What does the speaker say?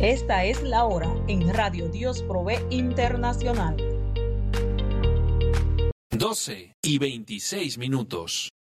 Esta es la hora en Radio Dios Provee Internacional. 12:26.